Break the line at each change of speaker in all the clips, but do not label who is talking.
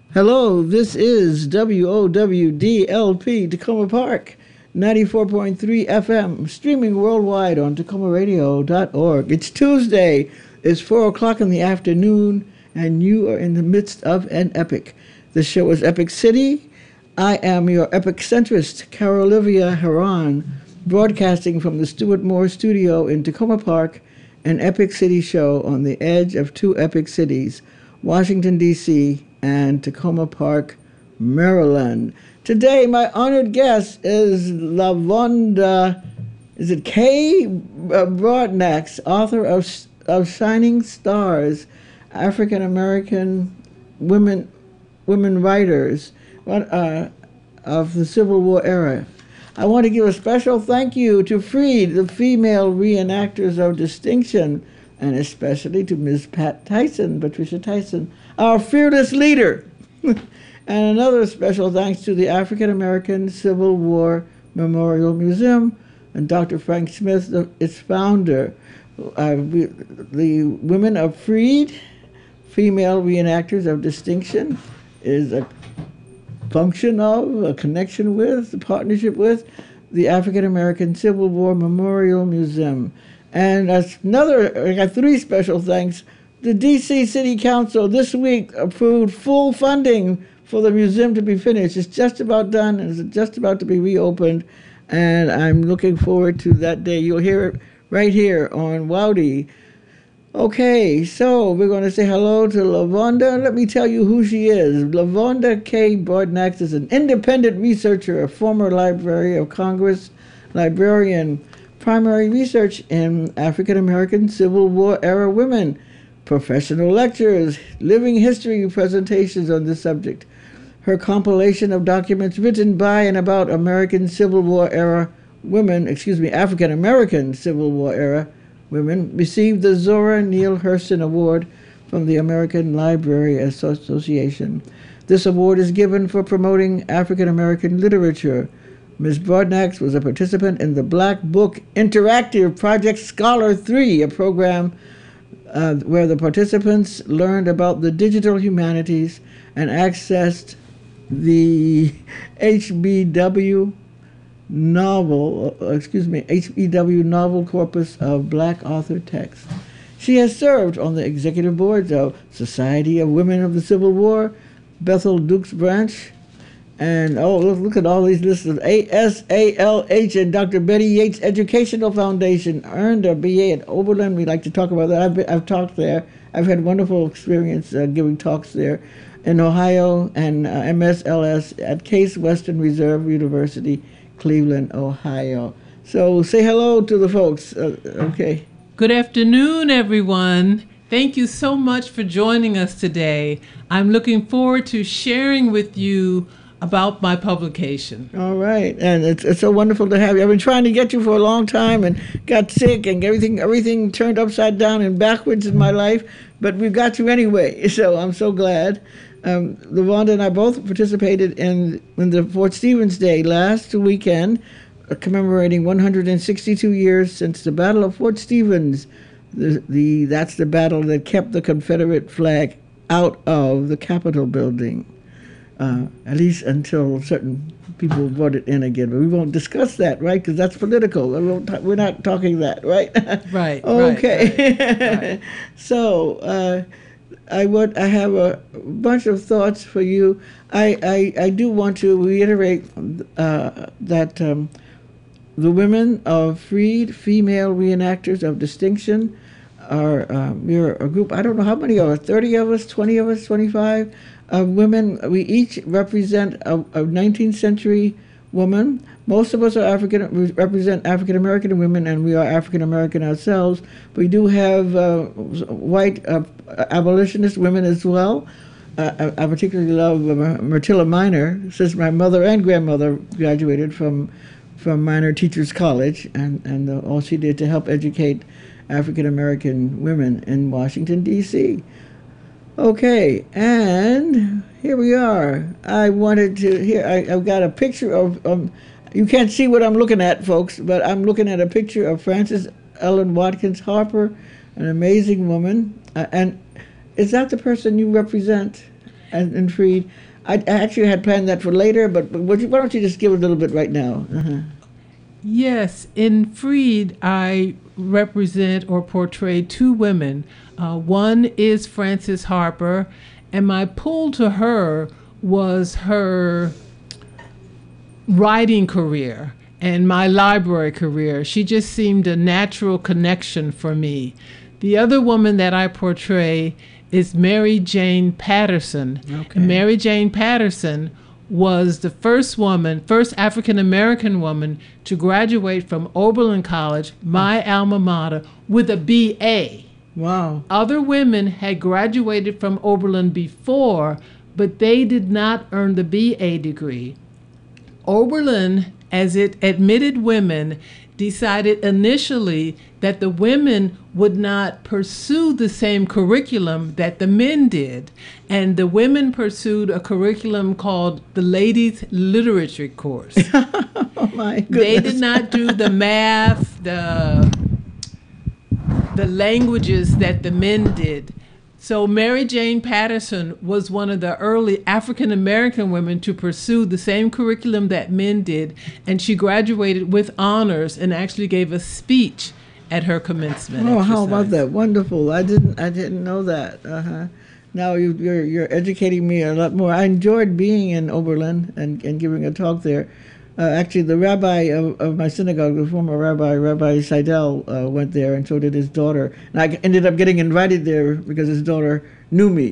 Hello, this is WOWDLP Tacoma Park, 94.3 FM, streaming worldwide on tacomaradio.org. It's Tuesday, it's 4 o'clock in the afternoon, and you are in the midst of an epic. The show is Epic City. I am your epic centrist, Carolivia Heron, broadcasting from the Stuart Moore Studio in Tacoma Park, an Epic City show on the edge of two epic cities, Washington, D.C., and Tacoma Park, Maryland. Today, my honored guest is Lavonda, is it K. Broadnax, author of Shining Stars, African American women writers of the Civil War era. I want to give a special thank you to FREED, the female reenactors of distinction, and especially to Ms. Patricia Tyson, our fearless leader. And another special thanks to the African American Civil War Memorial Museum and Dr. Frank Smith, its founder. The women of FREED, female reenactors of distinction, is a function of, a connection with, a partnership with the African American Civil War Memorial Museum. And I got three special thanks. The D.C. City Council this week approved full funding for the museum to be finished. It's just about done, and it's just about to be reopened, and I'm looking forward to that day. You'll hear it right here on Wowdy. Okay, so we're going to say hello to Lavonda. Let me tell you who she is. Lavonda K. Broadnax is an independent researcher, a former Library of Congress librarian, primary research in African American Civil War era women, professional lectures, living history presentations on this subject. Her compilation of documents written by and about American Civil War era women, African American Civil War era women, received the Zora Neale Hurston Award from the American Library Association. This award is given for promoting African American literature. Ms. Broadnax was a participant in the Black Book Interactive Project Scholar 3, a program where the participants learned about the digital humanities and accessed the HBW novel corpus of Black author texts. She has served on the executive boards of Society of Women of the Civil War, Bethel Dukes Branch, and look at all these lists of ASALH and Dr. Betty Yates Educational Foundation, earned a BA at Oberlin. We like to talk about that. I've talked there. I've had wonderful experience giving talks there in Ohio, and MSLS at Case Western Reserve University, Cleveland, Ohio. So say hello to the folks. Okay.
Good afternoon, everyone. Thank you so much for joining us today. I'm looking forward to sharing with you about my publication.
All right, and it's so wonderful to have you. I've been trying to get you for a long time and got sick and everything turned upside down and backwards in my life, but we've got you anyway, so I'm so glad. Lavonda and I both participated in the Fort Stevens Day last weekend, commemorating 162 years since the Battle of Fort Stevens. That's the battle that kept the Confederate flag out of the Capitol building. At least until certain people brought it in again. But we won't discuss that, right? Because that's political. We're not talking that, right?
Right.
Okay.
Right.
So I have a bunch of thoughts for you. I do want to reiterate that the women of FREED, female reenactors of distinction, we're a group, I don't know how many of us, 30 of us, 20 of us, 25 women. We each represent a 19th century woman. Most of us represent African American women, and we are African American ourselves. We do have white abolitionist women as well. I particularly love Myrtilla Minor, since my mother and grandmother graduated from Minor Teachers College, and all she did to help educate African American women in Washington, D.C. Okay, and here we are. I wanted to, I've got a picture of, you can't see what I'm looking at, folks, but I'm looking at a picture of Frances Ellen Watkins Harper, an amazing woman. And is that the person you represent? and Freed. I actually had planned that for later, but why don't you just give a little bit right now?
Yes, in Freed, I represent or portray two women. One is Frances Harper, and my pull to her was her writing career and my library career. She just seemed a natural connection for me. The other woman that I portray is Mary Jane Patterson.
Okay.
And Mary Jane Patterson was the first African-American woman to graduate from Oberlin College, my alma mater, with a BA.
Wow.
Other women had graduated from Oberlin before, but they did not earn the BA degree. Oberlin, as it admitted women, decided initially that the women would not pursue the same curriculum that the men did. And the women pursued a curriculum called the Ladies Literature course.
Oh my goodness.
They did not do the math, the languages that the men did. So Mary Jane Patterson was one of the early African American women to pursue the same curriculum that men did, and she graduated with honors and actually gave a speech at her commencement.
Oh,
exercise.
how about that? Wonderful. I didn't know that. Now you're educating me a lot more. I enjoyed being in Oberlin and giving a talk there. Actually, the rabbi of my synagogue, the former Rabbi Seidel, went there, and so did his daughter. And I ended up getting invited there because his daughter knew me.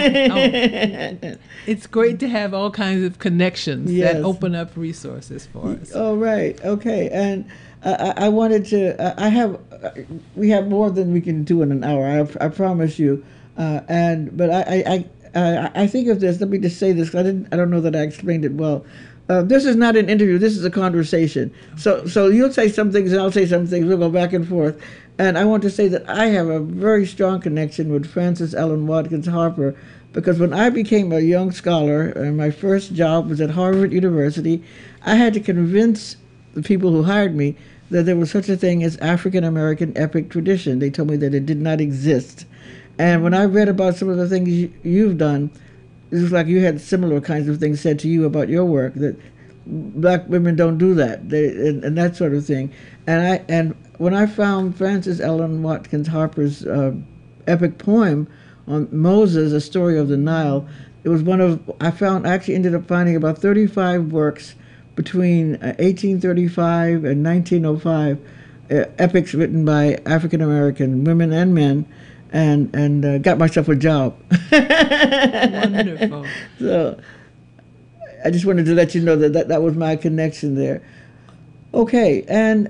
It's great to have all kinds of connections
Yes.
that open up resources for us.
Oh, right. Okay. And I wanted to. We have more than we can do in an hour. I promise you. But I think of this. Let me just say this. I don't know that I explained it well. This is not an interview. This is a conversation. So you'll say some things and I'll say some things. We'll go back and forth. And I want to say that I have a very strong connection with Frances Ellen Watkins Harper, because when I became a young scholar and my first job was at Harvard University, I had to convince the people who hired me that there was such a thing as African American epic tradition. They told me that it did not exist. And when I read about some of the things you've done, it was like you had similar kinds of things said to you about your work, that black women don't do that, and that sort of thing. And when I found Frances Ellen Watkins Harper's epic poem on Moses, A Story of the Nile, it was I actually ended up finding about 35 works between 1835 and 1905, epics written by African American women and men, and got myself a job.
Wonderful.
So I just wanted to let you know that was my connection there. Okay, and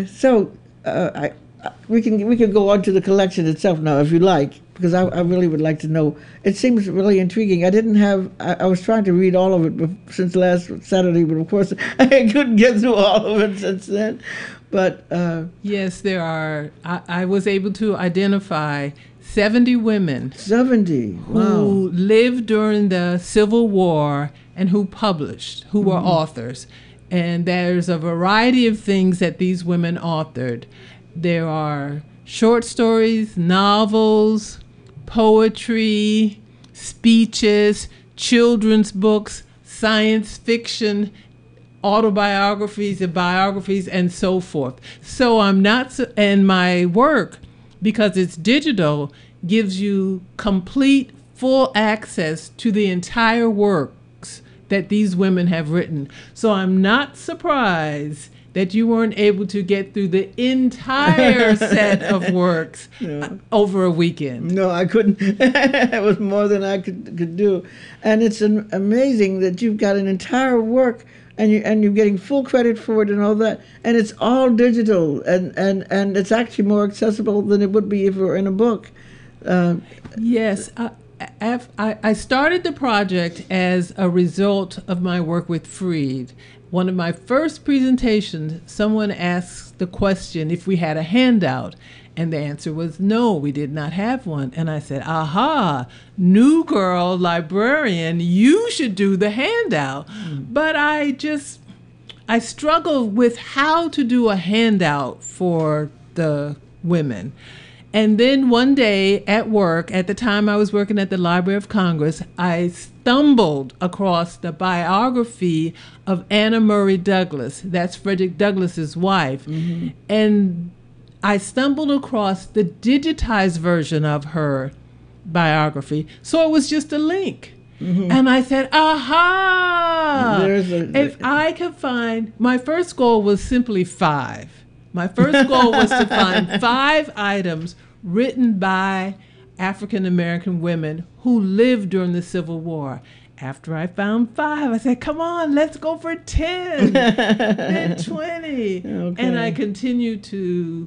we can go on to the collection itself now if you like, because I really would like to know. It seems really intriguing. I was trying to read all of it since last Saturday, but of course I couldn't get through all of it since then. But
yes, there are. I was able to identify 70 women
70
who lived during the Civil War and who published, who were authors. And there's a variety of things that these women authored. There are short stories, novels, poetry, speeches, children's books, science fiction, autobiographies and biographies, and so forth. So and my work, because it's digital, gives you complete, full access to the entire works that these women have written. So I'm not surprised that you weren't able to get through the entire set of works over a weekend.
No, I couldn't. It was more than I could do. And it's amazing that you've got an entire work and you're getting full credit for it and all that, and it's all digital, and it's actually more accessible than it would be if it were in a book.
Yes, I started the project as a result of my work with Freed. One of my first presentations, someone asked the question if we had a handout, and the answer was no, we did not have one. And I said, aha, new girl librarian, you should do the handout. But I struggled with how to do a handout for the women. And then one day at work, at the time I was working at the Library of Congress, I stumbled across the biography of Anna Murray Douglass. That's Frederick Douglass's wife. Mm-hmm. And I stumbled across the digitized version of her biography. So it was just a link. Mm-hmm. And I said, aha! If I could find, my first goal was simply 5. My first goal was to find 5 items written by African American women who lived during the Civil War. After I found 5, I said, come on, let's go for 10, then 20. Okay. And I continued to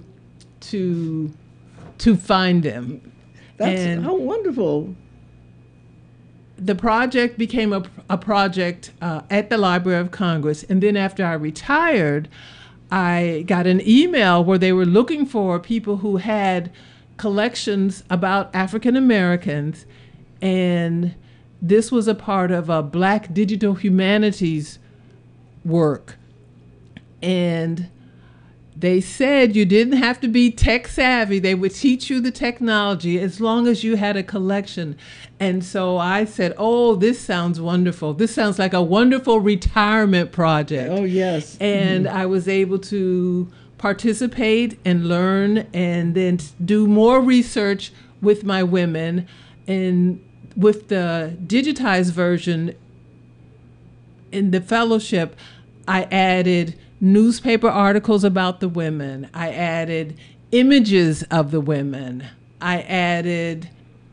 find them.
That's how wonderful.
The project became a project at the Library of Congress. And then after I retired, I got an email where they were looking for people who had collections about African Americans. And this was a part of a Black Digital Humanities work. And they said you didn't have to be tech savvy. They would teach you the technology as long as you had a collection. And so I said, oh, this sounds wonderful. This sounds like a wonderful retirement project.
Oh, yes.
And I was able to participate and learn and then do more research with my women. And with the digitized version in the fellowship, I added newspaper articles about the women. I added images of the women. I added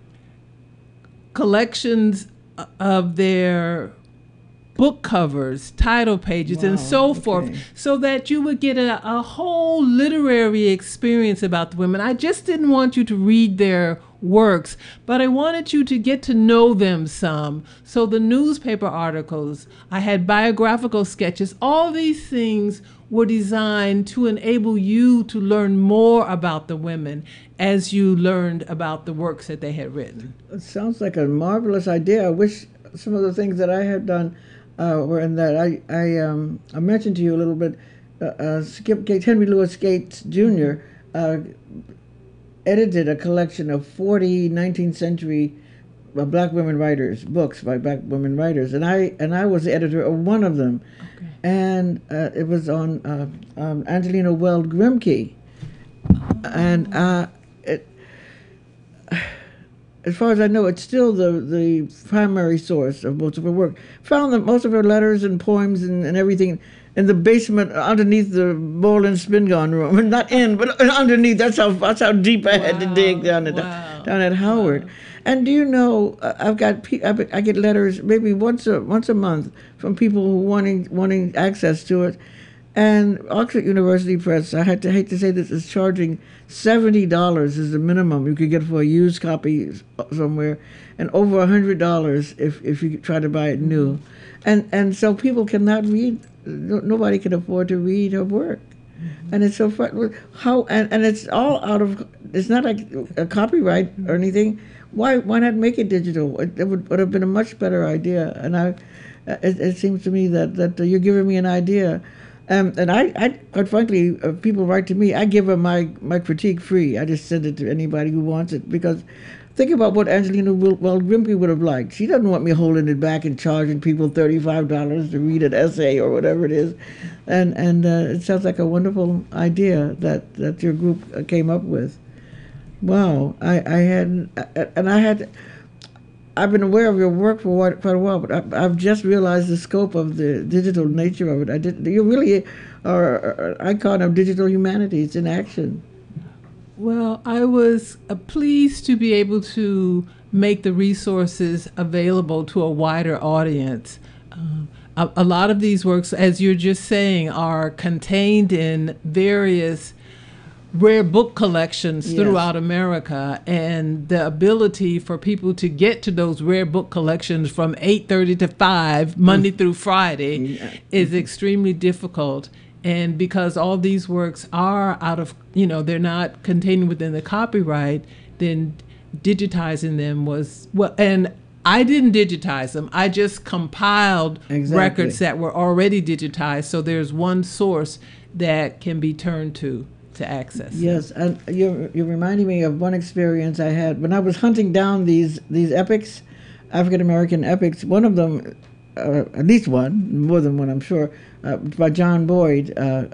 collections of their book covers, title pages, and so forth, so that you would get a whole literary experience about the women. I just didn't want you to read their works, but I wanted you to get to know them some. So the newspaper articles, I had biographical sketches, all these things were designed to enable you to learn more about the women as you learned about the works that they had written.
It sounds like a marvelous idea. I wish some of the things that I had done were in that. I mentioned to you a little bit, Henry Louis Gates Jr. Edited a collection of 40 19th century Black women writers, books by Black women writers, and I was the editor of one of them. Okay. And it was on Angelina Weld Grimke. And as far as I know, it's still the primary source of most of her work. Found that most of her letters and poems and everything in the basement underneath the bowl and spin gun room, and not in, but underneath. That's how deep I had to dig down at Howard. Wow. And do you know, I get letters maybe once a month from people who wanting access to it. And Oxford University Press, I hate to say this, is charging $70 is the minimum you could get for a used copy somewhere, and over $100 if you try to buy it new. And so people cannot read. Nobody can afford to read her work. Mm-hmm. And it's so fun. And it's all out of. It's not like a copyright or anything. Why not make it digital? It would have been a much better idea. And it seems to me that you're giving me an idea. And I quite frankly, people write to me, I give them my critique free. I just send it to anybody who wants it, because think about what Angelina Weld Grimke would have liked. She doesn't want me holding it back and charging people $35 to read an essay or whatever it is. And it sounds like a wonderful idea that your group came up with. Wow, I've been aware of your work for quite a while, but I've just realized the scope of the digital nature of it. You really are an icon of digital humanities in action.
Well, I was pleased to be able to make the resources available to a wider audience. A lot of these works, as you're just saying, are contained in various rare book collections throughout America, and the ability for people to get to those rare book collections from 8:30 to 5 Monday through Friday is extremely difficult. And because all these works are out of, they're not contained within the copyright, then digitizing them was, and I didn't digitize them. I just compiled records that were already digitized. So there's one source that can be turned to to access them.
Yes, and you're reminding me of one experience I had when I was hunting down these epics, African American epics. One of them, at least one, more than one, I'm sure, by John Boyd.